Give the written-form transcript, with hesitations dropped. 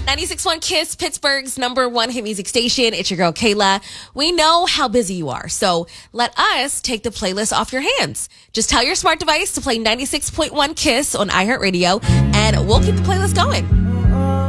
96.1 Kiss, Pittsburgh's #1 hit music station. It's your girl, Kayla. We know how busy you are, so let us take the playlist off your hands. Just tell your smart device to play 96.1 Kiss on iHeartRadio, and we'll keep the playlist going.